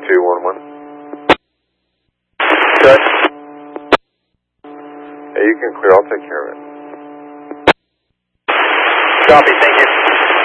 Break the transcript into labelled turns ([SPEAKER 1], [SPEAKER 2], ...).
[SPEAKER 1] 211. Check. Hey, you can clear. I'll take care of it.
[SPEAKER 2] Copy, thank you.